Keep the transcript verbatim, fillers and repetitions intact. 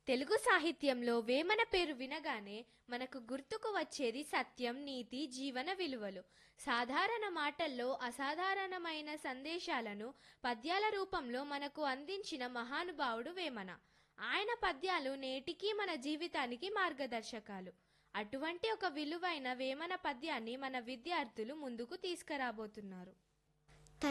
తెలుగు సాహిత్యంలో వేమన పేరు వినగానే మనకు గుర్తుకు వచ్చేది సత్యం, నీతి, జీవన విలువలు. సాధారణ మాటల్లో అసాధారణమైన సందేశాలను పద్యాల రూపంలో మనకు అందించిన మహానుభావుడు వేమన. ఆయన పద్యాలు నేటికీ మన జీవితానికి మార్గదర్శకాలు. అటువంటి ఒక విలువైన వేమన పద్యాన్ని మన విద్యార్థులు ముందుకు తీసుకురాబోతున్నారు.